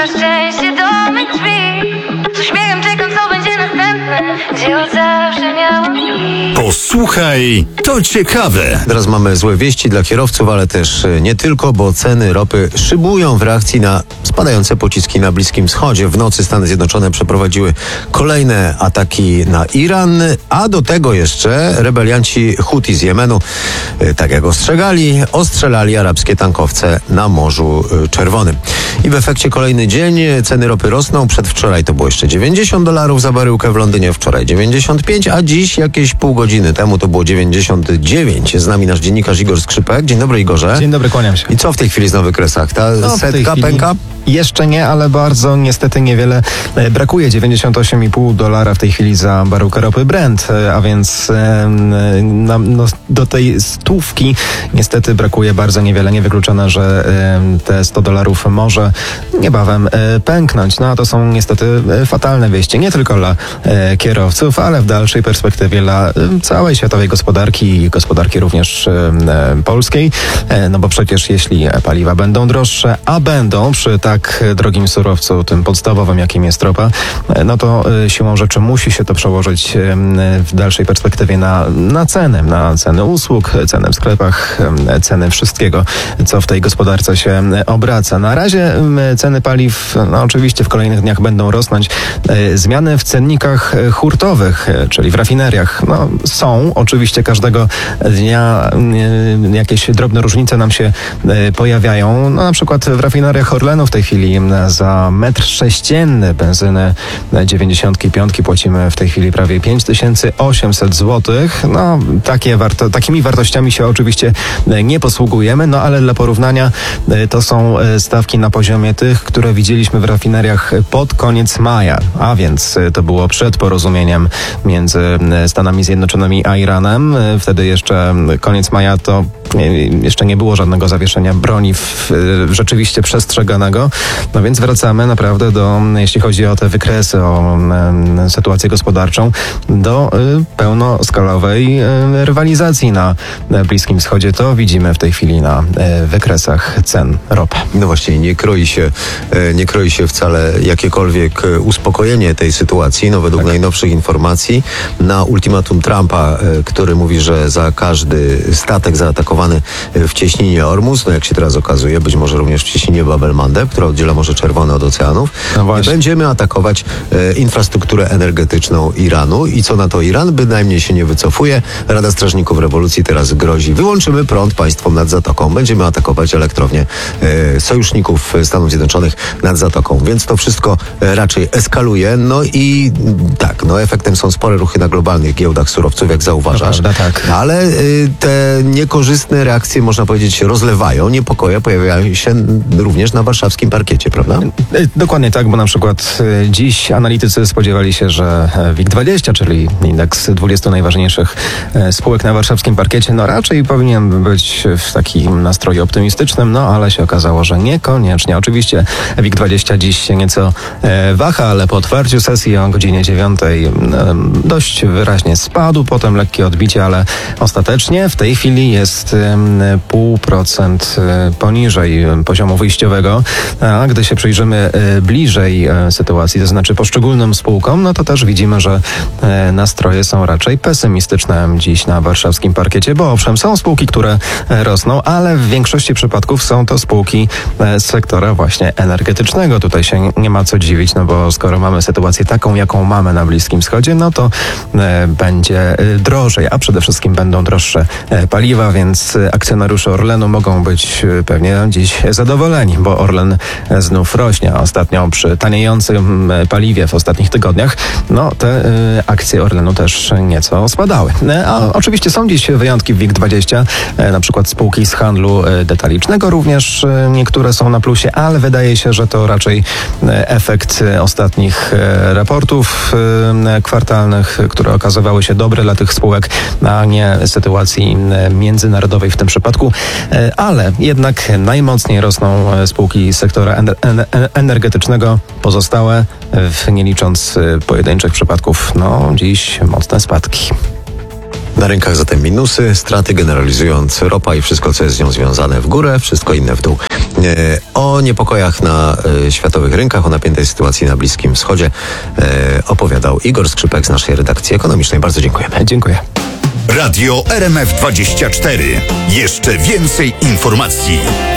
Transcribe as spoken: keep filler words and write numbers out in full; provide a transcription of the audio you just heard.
na szczęście do mych drzwi. Z uśmiechem czekam, co będzie następne, gdzie od zawsze miałam iść. Posłuchaj, to ciekawe. Teraz mamy złe wieści dla kierowców, ale też nie tylko, bo ceny ropy szybują w reakcji na spadające pociski na Bliskim Wschodzie. W nocy Stany Zjednoczone przeprowadziły kolejne ataki na Iran, a do tego jeszcze rebelianci Huti z Jemenu, tak jak ostrzegali, ostrzelali arabskie tankowce na Morzu Czerwonym. I w efekcie kolejny dzień ceny ropy rosną. Przedwczoraj to było jeszcze dziewięćdziesiąt dolarów za baryłkę, w Londynie wczoraj dziewięćdziesiąt pięć, a dziś jakieś pół godziny temu to było dziewięćdziesiąt dziewięć. Z nami nasz dziennikarz Igor Skrzypek. Dzień dobry, Igorze. Dzień dobry, kłaniam się. I co w tej chwili z Nowych Kresach? Ta No, setka pęka? Jeszcze nie, ale bardzo niestety niewiele brakuje. dziewięćdziesiąt osiem i pół dolara w tej chwili za baryłkę ropy Brent, a więc no, no, do tej stówki niestety brakuje bardzo niewiele. Niewykluczone, że te sto dolarów może niebawem pęknąć. No a to są niestety fatalne wieści. Nie tylko dla kierowców, ale w dalszej perspektywie dla całej światowej gospodarki i gospodarki również polskiej. No bo przecież jeśli paliwa będą droższe, a będą przy tak drogim surowcu, tym podstawowym, jakim jest ropa, no to siłą rzeczy musi się to przełożyć w dalszej perspektywie na, na ceny, na ceny usług, ceny w sklepach, ceny wszystkiego, co w tej gospodarce się obraca. Na razie ceny paliw, no oczywiście w kolejnych dniach będą rosnąć. Zmiany w cennikach hurtowych, czyli w rafineriach, no są oczywiście każdego dnia jakieś drobne różnice nam się pojawiają. No na przykład w rafineriach Orlenu w tej chwili za metr sześcienny benzyny dziewięćdziesiąt pięć płacimy w tej chwili prawie pięć tysięcy osiemset złotych. No, takie warto, takimi wartościami się oczywiście nie posługujemy, no ale dla porównania to są stawki na poziomie tych, które widzieliśmy w rafineriach pod koniec maja, a więc to było przed porozumieniem między Stanami Zjednoczonymi a Iranem. Wtedy jeszcze koniec maja to jeszcze nie było żadnego zawieszenia broni w, rzeczywiście przestrzeganego. No więc wracamy naprawdę do, jeśli chodzi o te wykresy, o e, sytuację gospodarczą, do e, pełnoskalowej e, rywalizacji na e, Bliskim Wschodzie. To widzimy w tej chwili na e, wykresach cen ropy. No właśnie, nie kroi się, e, nie kroi się wcale jakiekolwiek uspokojenie tej sytuacji. No według tak. najnowszych informacji na ultimatum Trumpa, e, który mówi, że za każdy statek zaatakowany w cieśninie Ormus, no jak się teraz okazuje, być może również w cieśninie Bab el-Mandeb, która oddziela Morze Czerwone od oceanów, no będziemy atakować e, infrastrukturę energetyczną Iranu. I co na to Iran? Bynajmniej się nie wycofuje. Rada Strażników Rewolucji teraz grozi: wyłączymy prąd państwom nad Zatoką. Będziemy atakować elektrownie e, sojuszników Stanów Zjednoczonych nad Zatoką. Więc to wszystko e, raczej eskaluje. No i tak, no efektem są spore ruchy na globalnych giełdach surowców, jak zauważasz. No, prawda, tak. Ale e, te niekorzystne reakcje, można powiedzieć, się rozlewają. Niepokoje pojawiają się również na warszawskim parkiecie, prawda? Dokładnie tak, bo na przykład dziś analitycy spodziewali się, że WIG dwadzieścia, czyli indeks dwudziestu najważniejszych spółek na warszawskim parkiecie, no raczej powinien być w takim nastroju optymistycznym, no ale się okazało, że niekoniecznie. Oczywiście WIG dwadzieścia dziś się nieco waha, ale po otwarciu sesji o godzinie dziewiątej dość wyraźnie spadł, potem lekkie odbicie, ale ostatecznie w tej chwili jest pół procent poniżej poziomu wyjściowego, a gdy się przyjrzymy bliżej sytuacji, to znaczy poszczególnym spółkom, no to też widzimy, że nastroje są raczej pesymistyczne dziś na warszawskim parkiecie, bo owszem, są spółki, które rosną, ale w większości przypadków są to spółki z sektora właśnie energetycznego. Tutaj się nie ma co dziwić, no bo skoro mamy sytuację taką, jaką mamy na Bliskim Wschodzie, no to będzie drożej, a przede wszystkim będą droższe paliwa, więc akcjonariusze Orlenu mogą być pewnie dziś zadowoleni, bo Orlen znów rośnie. Ostatnio przy taniejącym paliwie w ostatnich tygodniach, no te y, akcje Orlenu też nieco spadały. A oczywiście są dziś wyjątki w WIG dwadzieścia, y, na przykład spółki z handlu y, detalicznego również y, niektóre są na plusie, ale wydaje się, że to raczej y, efekt y, ostatnich y, raportów y, kwartalnych, które okazywały się dobre dla tych spółek, a nie sytuacji y, międzynarodowej w tym przypadku, y, ale jednak najmocniej rosną spółki z sektora energetycznego, pozostałe, nie licząc pojedynczych przypadków, no dziś mocne spadki. Na rynkach zatem minusy, straty generalizując ropa i wszystko, co jest z nią związane w górę, wszystko inne w dół. E, o niepokojach na e, światowych rynkach, o napiętej sytuacji na Bliskim Wschodzie e, opowiadał Igor Skrzypek z naszej redakcji ekonomicznej. Bardzo dziękujemy. Dziękuję. Radio R M F dwadzieścia cztery. Jeszcze więcej informacji.